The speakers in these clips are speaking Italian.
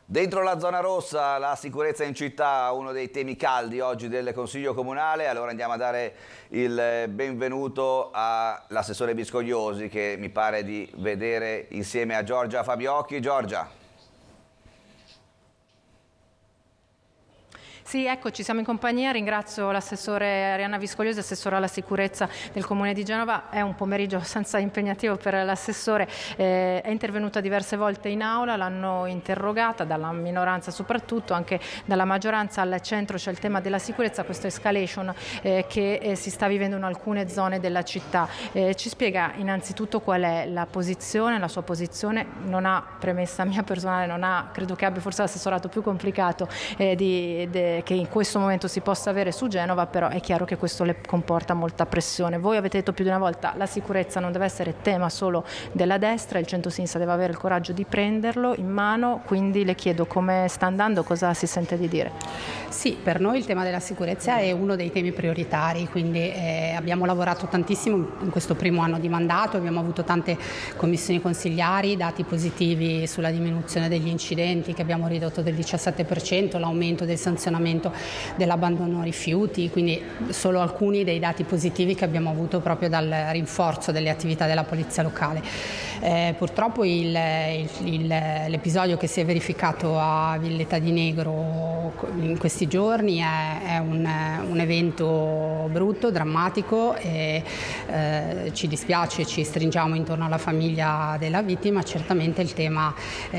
Dentro la zona rossa, la sicurezza in città, uno dei temi caldi oggi del Consiglio Comunale. Allora andiamo a dare il benvenuto all'assessore Viscogliosi, che mi pare di vedere insieme a Giorgia Fabiocchi. Giorgia. Sì, eccoci, siamo in compagnia. Ringrazio l'assessore Arianna Viscogliosi, assessore alla sicurezza del Comune di Genova. È un pomeriggio abbastanza impegnativo per l'assessore, è intervenuta diverse volte in aula, l'hanno interrogata, dalla minoranza soprattutto, anche dalla maggioranza. Al centro c'è il tema della sicurezza, questa escalation che si sta vivendo in alcune zone della città. Ci spiega innanzitutto qual è la posizione, la sua posizione. Non ha premessa mia personale, credo che abbia forse l'assessorato più complicato che in questo momento si possa avere su Genova, però è chiaro che questo le comporta molta pressione. Voi avete detto più di una volta: la sicurezza non deve essere tema solo della destra, il centro-sinistra deve avere il coraggio di prenderlo in mano, quindi le chiedo come sta andando, cosa si sente di dire. Sì, per noi il tema della sicurezza è uno dei temi prioritari, quindi abbiamo lavorato tantissimo in questo primo anno di mandato, abbiamo avuto tante commissioni consigliari, dati positivi sulla diminuzione degli incidenti che abbiamo ridotto del 17%, l'aumento del sanzionamento dell'abbandono rifiuti, quindi solo alcuni dei dati positivi che abbiamo avuto proprio dal rinforzo delle attività della polizia locale. Purtroppo l'episodio che si è verificato a Villetta di Negro in questi giorni è un evento brutto, drammatico, e ci dispiace, ci stringiamo intorno alla famiglia della vittima. Certamente il tema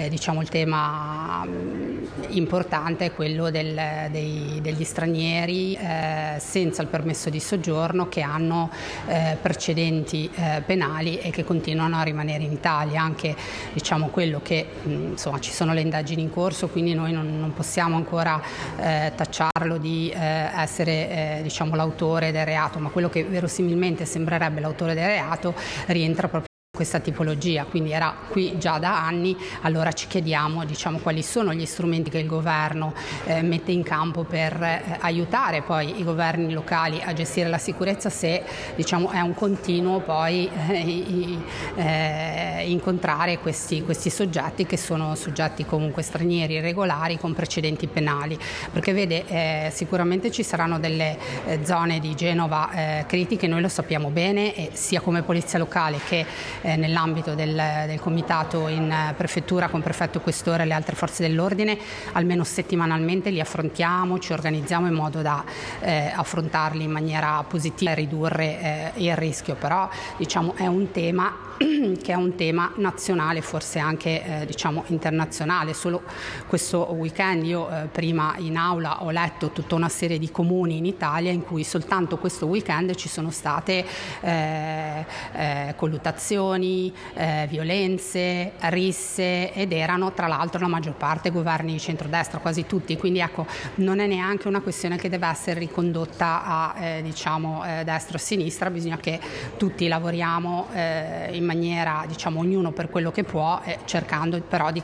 importante è quello degli stranieri senza il permesso di soggiorno, che hanno precedenti penali e che continuano a rimanere in Italia. Anche quello che ci sono le indagini in corso, quindi noi non possiamo ancora tacciarlo di essere l'autore del reato, ma quello che verosimilmente sembrerebbe l'autore del reato rientra proprio questa tipologia, quindi era qui già da anni. Allora ci chiediamo quali sono gli strumenti che il governo mette in campo per aiutare poi i governi locali a gestire la sicurezza, se è un continuo poi incontrare questi soggetti, che sono soggetti comunque stranieri, irregolari, con precedenti penali, perché vede, sicuramente ci saranno delle zone di Genova critiche, noi lo sappiamo bene, e sia come polizia locale che nell'ambito del comitato in prefettura con prefetto e questore e le altre forze dell'ordine, almeno settimanalmente li affrontiamo, ci organizziamo in modo da affrontarli in maniera positiva e ridurre il rischio. Però è un tema che è un tema nazionale, forse anche internazionale. Solo questo weekend io prima in aula ho letto tutta una serie di comuni in Italia in cui soltanto questo weekend ci sono state colluttazioni, violenze, risse, ed erano tra l'altro la maggior parte governi di centrodestra, quasi tutti. Quindi ecco, non è neanche una questione che deve essere ricondotta a destra o sinistra, bisogna che tutti lavoriamo in maniera ognuno per quello che può, cercando però di